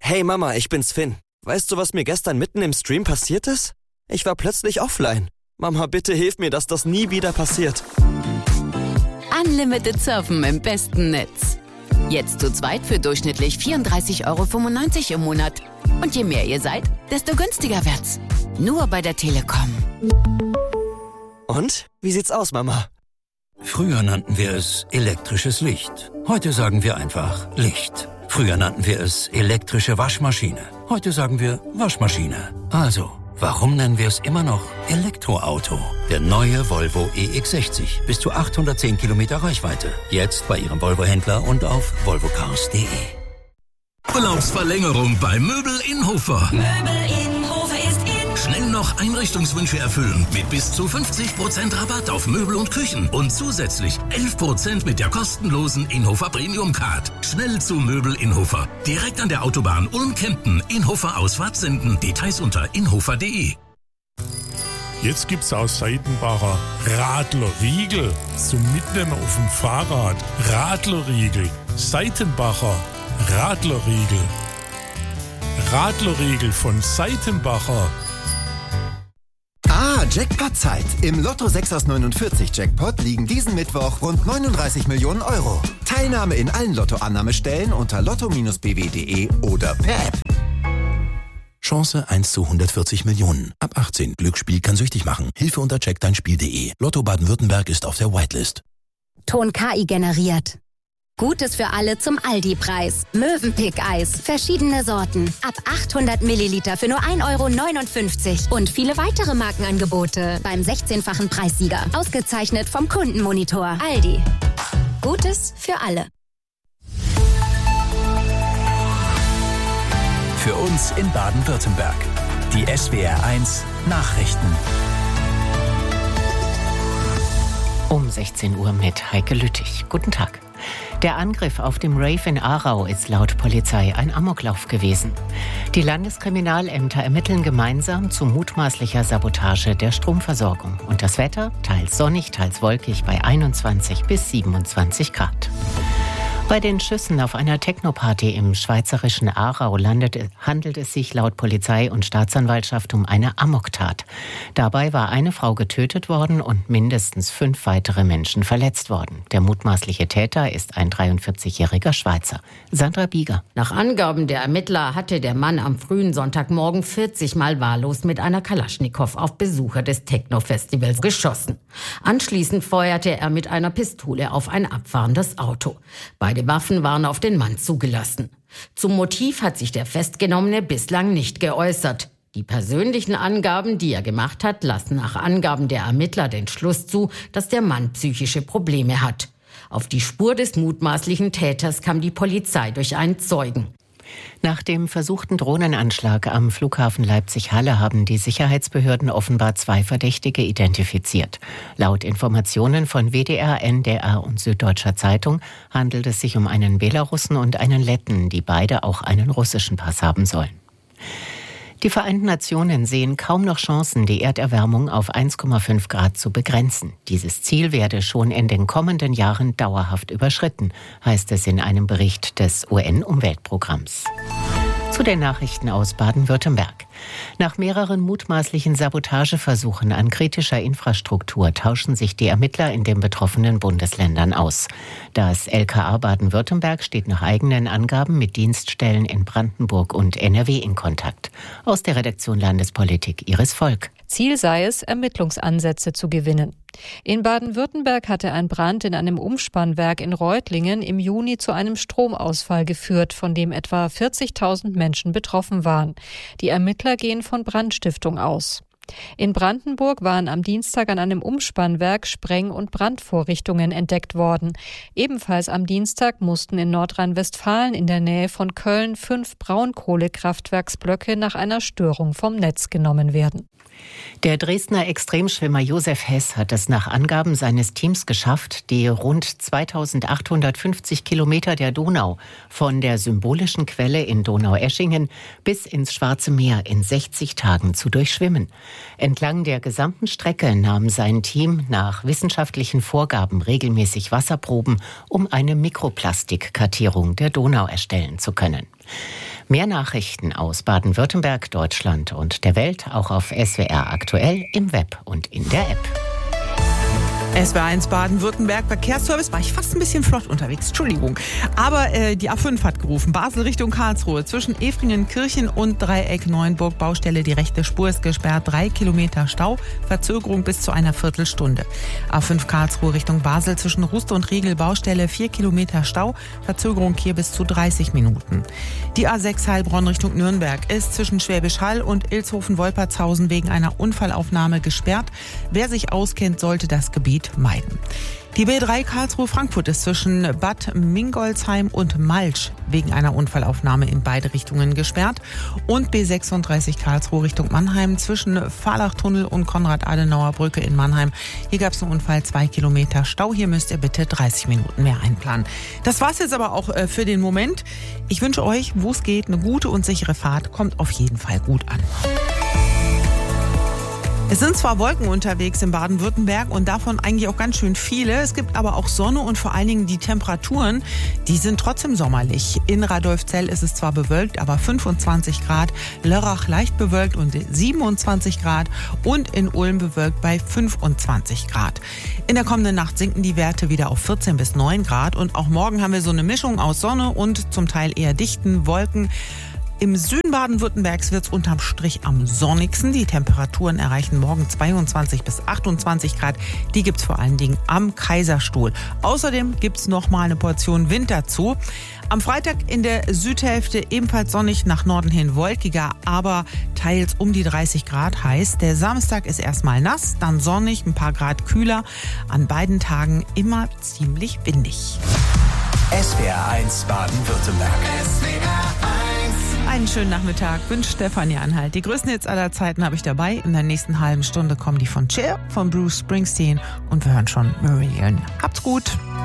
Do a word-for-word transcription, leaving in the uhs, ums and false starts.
Hey Mama, ich bin's Finn. Weißt du, was mir gestern mitten im Stream passiert ist? Ich war plötzlich offline. Mama, bitte hilf mir, dass das nie wieder passiert. Unlimited Surfen im besten Netz. Jetzt zu zweit für durchschnittlich vierunddreißig Euro fünfundneunzig im Monat. Und je mehr ihr seid, desto günstiger wird's. Nur bei der Telekom. Und? Wie sieht's aus, Mama? Früher nannten wir es elektrisches Licht. Heute sagen wir einfach Licht. Früher nannten wir es elektrische Waschmaschine. Heute sagen wir Waschmaschine. Also, warum nennen wir es immer noch Elektroauto? Der neue Volvo E X sechzig. Bis zu achthundertzehn Kilometer Reichweite. Jetzt bei Ihrem Volvo-Händler und auf volvo cars punkt de. Urlaubsverlängerung bei Möbel Innhofer. Möbel Innhofer ist in. Schnell noch Einrichtungswünsche erfüllen mit bis zu fünfzig Prozent Rabatt auf Möbel und Küchen und zusätzlich elf Prozent mit der kostenlosen Innhofer Premium Card. Schnell zu Möbel Innhofer. Direkt an der Autobahn Ulm-Kempten, Innhofer Ausfahrt Senden. Details unter innhofer punkt de. Jetzt gibt's aus Seitenbacher Radlerriegel zum Mitnehmen auf dem Fahrrad. Radlerriegel. Seitenbacher Radlerriegel. Radlerriegel von Seitenbacher. Ah, Jackpot-Zeit. Im Lotto sechs aus neunundvierzig Jackpot liegen diesen Mittwoch rund neununddreißig Millionen Euro. Teilnahme in allen Lottoannahmestellen unter lotto Bindestrich b w punkt de oder per App. Chance eins zu hundertvierzig Millionen. Ab achtzehn. Glücksspiel kann süchtig machen. Hilfe unter check dein spiel punkt de. Lotto Baden-Württemberg ist auf der Whitelist. Ton K I generiert. Gutes für alle zum Aldi-Preis. Mövenpick-Eis. Verschiedene Sorten. Ab achthundert Milliliter für nur ein Euro neunundfünfzig. Und viele weitere Markenangebote beim sechzehnfachen Preissieger. Ausgezeichnet vom Kundenmonitor. Aldi. Gutes für alle. Für uns in Baden-Württemberg. Die S W R eins Nachrichten. Um sechzehn Uhr mit Heike Lüttich. Guten Tag. Der Angriff auf dem Rave in Aarau ist laut Polizei ein Amoklauf gewesen. Die Landeskriminalämter ermitteln gemeinsam zu mutmaßlicher Sabotage der Stromversorgung. Und das Wetter? Teils sonnig, teils wolkig bei einundzwanzig bis siebenundzwanzig Grad. Bei den Schüssen auf einer Techno-Party im schweizerischen Aarau landet, handelt es sich laut Polizei und Staatsanwaltschaft um eine Amoktat. Dabei war eine Frau getötet worden und mindestens fünf weitere Menschen verletzt worden. Der mutmaßliche Täter ist ein dreiundvierzigjähriger Schweizer. Sandra Bieger. Nach Angaben der Ermittler hatte der Mann am frühen Sonntagmorgen vierzig Mal wahllos mit einer Kalaschnikow auf Besucher des Techno-Festivals geschossen. Anschließend feuerte er mit einer Pistole auf ein abfahrendes Auto. Beide Waffen waren auf den Mann zugelassen. Zum Motiv hat sich der Festgenommene bislang nicht geäußert. Die persönlichen Angaben, die er gemacht hat, lassen nach Angaben der Ermittler den Schluss zu, dass der Mann psychische Probleme hat. Auf die Spur des mutmaßlichen Täters kam die Polizei durch einen Zeugen. Nach dem versuchten Drohnenanschlag am Flughafen Leipzig-Halle haben die Sicherheitsbehörden offenbar zwei Verdächtige identifiziert. Laut Informationen von W D R, N D R und Süddeutscher Zeitung handelt es sich um einen Belarussen und einen Letten, die beide auch einen russischen Pass haben sollen. Die Vereinten Nationen sehen kaum noch Chancen, die Erderwärmung auf eins Komma fünf Grad zu begrenzen. Dieses Ziel werde schon in den kommenden Jahren dauerhaft überschritten, heißt es in einem Bericht des U N-Umweltprogramms. Zu den Nachrichten aus Baden-Württemberg. Nach mehreren mutmaßlichen Sabotageversuchen an kritischer Infrastruktur tauschen sich die Ermittler in den betroffenen Bundesländern aus. Das L K A Baden-Württemberg steht nach eigenen Angaben mit Dienststellen in Brandenburg und N R W in Kontakt. Aus der Redaktion Landespolitik Iris Volk. Ziel sei es, Ermittlungsansätze zu gewinnen. In Baden-Württemberg hatte ein Brand in einem Umspannwerk in Reutlingen im Juni zu einem Stromausfall geführt, von dem etwa vierzigtausend Menschen betroffen waren. Die Ermittler gehen von Brandstiftung aus. In Brandenburg waren am Dienstag an einem Umspannwerk Spreng- und Brandvorrichtungen entdeckt worden. Ebenfalls am Dienstag mussten in Nordrhein-Westfalen in der Nähe von Köln fünf Braunkohlekraftwerksblöcke nach einer Störung vom Netz genommen werden. Der Dresdner Extremschwimmer Josef Hess hat es nach Angaben seines Teams geschafft, die rund zweitausendachthundertfünfzig Kilometer der Donau von der symbolischen Quelle in Donaueschingen bis ins Schwarze Meer in sechzig Tagen zu durchschwimmen. Entlang der gesamten Strecke nahm sein Team nach wissenschaftlichen Vorgaben regelmäßig Wasserproben, um eine Mikroplastikkartierung der Donau erstellen zu können. Mehr Nachrichten aus Baden-Württemberg, Deutschland und der Welt auch auf S W R aktuell im Web und in der App. S W R eins Baden-Württemberg Verkehrsservice, war ich fast ein bisschen flott unterwegs, Entschuldigung. Aber äh, die A fünf hat gerufen, Basel Richtung Karlsruhe, zwischen Efringen-Kirchen und Dreieck-Neuenburg Baustelle, die rechte Spur ist gesperrt, drei Kilometer Stau, Verzögerung bis zu einer Viertelstunde. A fünf Karlsruhe Richtung Basel, zwischen Ruste und Riegel Baustelle, vier Kilometer Stau, Verzögerung hier bis zu dreißig Minuten. Die A sechs Heilbronn Richtung Nürnberg ist zwischen Schwäbisch Hall und Ilshofen-Wolpertshausen wegen einer Unfallaufnahme gesperrt. Wer sich auskennt, sollte das Gebiet meiden. Die B drei Karlsruhe-Frankfurt ist zwischen Bad Mingolsheim und Malsch wegen einer Unfallaufnahme in beide Richtungen gesperrt. Und B sechsunddreißig Karlsruhe Richtung Mannheim zwischen Fahrlachtunnel und Konrad-Adenauer-Brücke in Mannheim. Hier gab es einen Unfall, zwei Kilometer Stau. Hier müsst ihr bitte dreißig Minuten mehr einplanen. Das war's jetzt aber auch für den Moment. Ich wünsche euch, wo es geht, eine gute und sichere Fahrt. Kommt auf jeden Fall gut an. Es sind zwar Wolken unterwegs in Baden-Württemberg und davon eigentlich auch ganz schön viele. Es gibt aber auch Sonne und vor allen Dingen die Temperaturen, die sind trotzdem sommerlich. In Radolfzell ist es zwar bewölkt, aber fünfundzwanzig Grad. Lörrach leicht bewölkt und siebenundzwanzig Grad. Und in Ulm bewölkt bei fünfundzwanzig Grad. In der kommenden Nacht sinken die Werte wieder auf vierzehn bis neun Grad. Und auch morgen haben wir so eine Mischung aus Sonne und zum Teil eher dichten Wolken. Im Süden Baden-Württembergs wird es unterm Strich am sonnigsten. Die Temperaturen erreichen morgen zweiundzwanzig bis achtundzwanzig Grad. Die gibt's vor allen Dingen am Kaiserstuhl. Außerdem gibt's noch mal eine Portion Wind dazu. Am Freitag in der Südhälfte ebenfalls sonnig, nach Norden hin wolkiger, aber teils um die dreißig Grad heiß. Der Samstag ist erstmal nass, dann sonnig, ein paar Grad kühler. An beiden Tagen immer ziemlich windig. S W R eins Baden-Württemberg. Einen schönen Nachmittag wünscht Stefanie Anhalt. Die größten Hits aller Zeiten habe ich dabei. In der nächsten halben Stunde kommen die von Cher, von Bruce Springsteen und wir hören schon Marillion. Habt's gut!